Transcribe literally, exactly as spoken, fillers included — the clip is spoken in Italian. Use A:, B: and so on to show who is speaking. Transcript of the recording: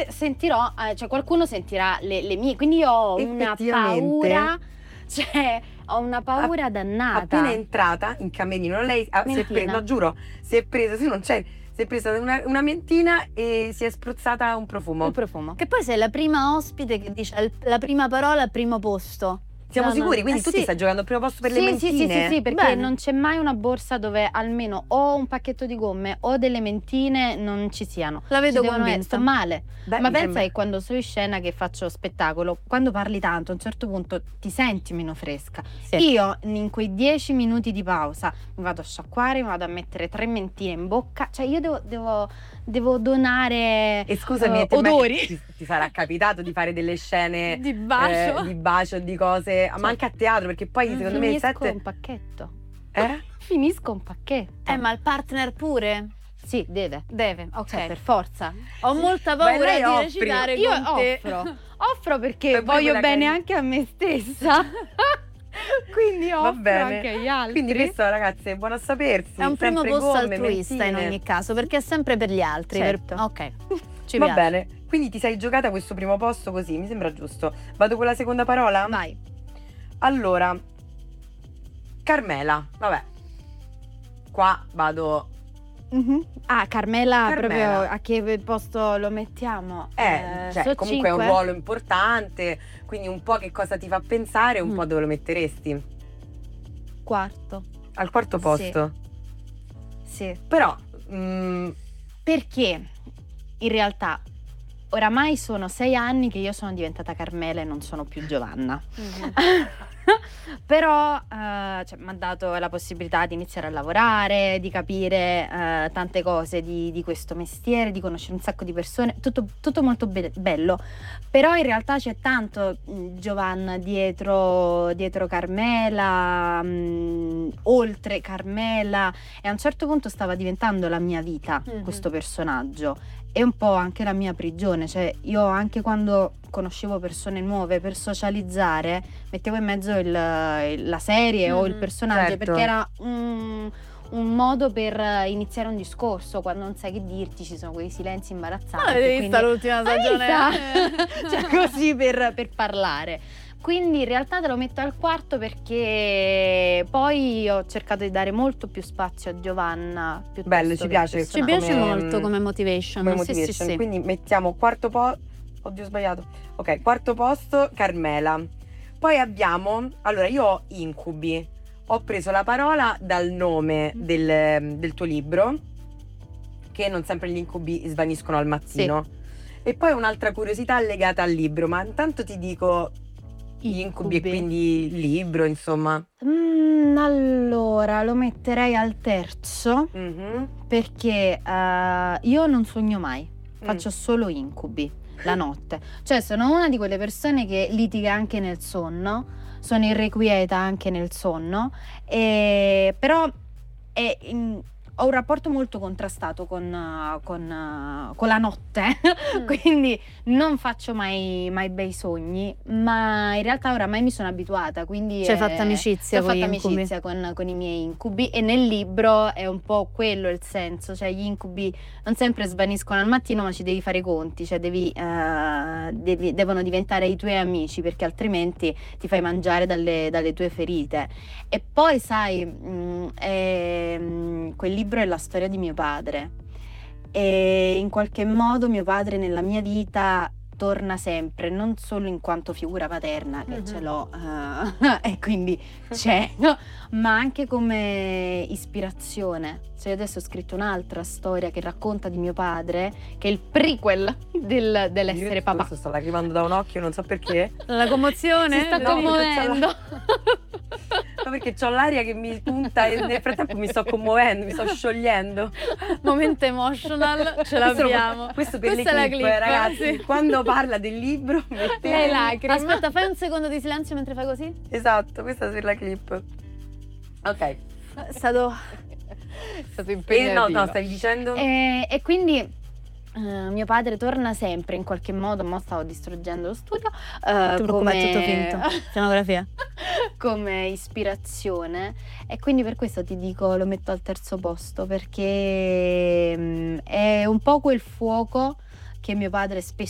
A: le sentirò, eh, cioè qualcuno sentirà le, le mie, quindi io ho una paura, cioè ho una paura dannata.
B: Appena entrata in camerino, lei ah, si è presa, no giuro, si è presa, se non c'è, si è presa una, una mentina e si è spruzzata un profumo.
A: Un profumo.
C: Che poi sei la prima ospite che dice la prima parola al primo posto.
B: Siamo
C: No,
B: sicuri?
C: no,
B: Quindi
C: eh,
B: tu
C: sì.
B: ti stai giocando al primo posto per
A: sì,
B: le mentine?
A: Sì, sì, sì, sì, perché
C: Bene.
A: non c'è mai una borsa dove almeno o un pacchetto di gomme o delle mentine non ci siano.
C: La vedo
A: ci devono
C: convinta.
A: essere, sto male.
B: Beh,
A: Ma
B: mi
A: pensa
B: sembra-
A: che quando sono in scena che faccio spettacolo, quando parli tanto a un certo punto ti senti meno fresca.
C: Sì.
A: Io in quei dieci minuti di pausa mi vado a sciacquare, mi vado a mettere tre mentine in bocca, cioè io devo, devo, devo donare
B: E scusami,
A: eh,
B: te mai-
A: odori.
B: ti, ti sarà capitato di fare delle scene
A: Di bacio.
B: eh, di bacio, di cose, ma anche a teatro, perché poi secondo me il
A: Finisco
B: set
A: un pacchetto.
B: eh?
A: Finisco un pacchetto.
C: Eh, ma il partner pure?
A: Sì, deve.
C: Deve, ok.
A: Cioè, per forza.
C: Ho molta
B: Ma
C: paura
B: lei
C: di
B: offri.
C: recitare
A: Io
C: con te.
A: offro. Offro perché
B: Fai pure
A: voglio
B: quella
A: bene
B: carina.
A: anche a me stessa. Quindi offro
B: bene.
A: anche agli altri.
B: Quindi questo, ragazzi, è buono a sapersi.
C: È un primo
B: sempre
C: posto
B: gomme,
C: altruista in
B: mentine.
C: ogni caso, perché è sempre per gli altri. per-
A: Certo.
C: Ok, ci
B: Va
C: piace.
B: bene, quindi ti sei giocata questo primo posto così, mi sembra giusto. Vado con la seconda parola?
A: Vai.
B: Allora, Carmela, vabbè. Qua vado.
A: Mhm. Ah, Carmela,
B: Carmela.
A: proprio a che posto lo mettiamo?
B: Eh, cioè,
A: so
B: comunque è un
A: cinque?
B: ruolo importante, quindi un po' che cosa ti fa pensare, un
A: Mm.
B: po' dove lo metteresti.
A: Quarto.
B: Al quarto
A: Sì.
B: posto.
A: Sì.
B: Però, mm,
A: Perché in realtà oramai sono sei anni che io sono diventata Carmela e non sono più Giovanna.
C: Mhm.
A: Però eh, cioè, mi ha dato la possibilità di iniziare a lavorare, di capire eh, tante cose di, di questo mestiere, di conoscere un sacco di persone, tutto, tutto molto be- bello. Però in realtà c'è tanto mh, Giovanna dietro, dietro Carmela, mh, oltre Carmela, e a un certo punto stava diventando la mia vita
C: Mhm.
A: questo personaggio. È un po' anche la mia prigione, cioè io anche quando conoscevo persone nuove per socializzare mettevo in mezzo il- il- la serie o il
C: Mhm,
A: personaggio,
B: certo.
A: perché era un, un modo per iniziare un discorso quando non sai che dirti, ci sono quei silenzi imbarazzanti.
C: Ah, l'hai vista
A: quindi-
C: l'ultima
A: Hai
C: stagione?
A: vista? Cioè così per, per parlare. Quindi in realtà te lo metto al quarto perché poi ho cercato di dare molto più spazio a Giovanna. piuttosto
B: Bello, ci
A: che
B: piace.
A: al
C: Ci
B: Come-
C: piace molto come motivation.
B: come
C: Sì, sì,
B: motivation.
C: sì.
B: Quindi mettiamo quarto posto. Oddio, ho sbagliato. Ok, quarto posto, Carmela. Poi abbiamo. Allora, io ho incubi. Ho preso la parola dal nome del, del tuo libro, che non sempre gli incubi svaniscono al mattino. E poi un'altra curiosità legata al libro, ma intanto ti dico gli incubi e quindi il libro, insomma.
A: Mm, allora lo metterei al terzo
B: Mhm.
A: perché eh, io non sogno mai, faccio
B: Mm.
A: solo incubi la notte. Cioè sono una di quelle persone che litiga anche nel sonno, sono irrequieta anche nel sonno, e, però è in- ho un rapporto molto contrastato con, eh, con, eh, con la notte,
C: Mm.
A: quindi non faccio mai, mai bei sogni, ma in realtà oramai mi sono abituata, quindi
C: Ci hai
A: eh,
C: fatto amicizia
A: ho
C: con
A: fatto
C: gli incubi.
A: amicizia con, con i miei incubi, e nel libro è un po' quello il senso, cioè gli incubi non sempre svaniscono al mattino, ma ci devi fare i conti, cioè devi, eh, devi- devono diventare i tuoi amici, perché altrimenti ti fai mangiare dalle, dalle tue ferite. E poi sai, mh, è, mh, quel libro è la storia di mio padre, e in qualche modo mio padre nella mia vita torna sempre, non solo in quanto figura paterna, che
C: Mhm.
A: ce l'ho eh, e quindi c'è, no? Ma anche come ispirazione. Cioè adesso ho scritto un'altra storia che racconta di mio padre, che è il prequel del- dell'essere
B: Io
A: papà.
B: adesso sto lacrimando da un occhio, non so perché.
C: La commozione?
A: Si sta
B: No,
A: commuovendo.
B: Ma perché c'ho l'aria che mi spunta e nel frattempo mi sto commuovendo, mi sto sciogliendo.
C: Momento emotional, ce l'abbiamo.
B: Questo per
C: Questa è
B: le
C: la
B: clip,
C: clip,
B: ragazzi.
C: sì.
B: Quando parla del libro, mettete-
A: Le lacrime.
C: Aspetta, fai un secondo di silenzio mentre fai così.
B: Esatto, questa è per la clip. Ok.
C: È stato...
A: È stato
B: E no,
A: impegnativo.
B: no, stavi dicendo?
A: E, e quindi eh, mio padre torna sempre in qualche modo, mo stavo distruggendo lo studio, eh,
C: Ti preoccupare,
A: come,
C: è tutto finto. Scenografia.
A: come ispirazione, e quindi per questo ti dico lo metto al terzo posto, perché mm, è un po' quel fuoco che mio padre spesso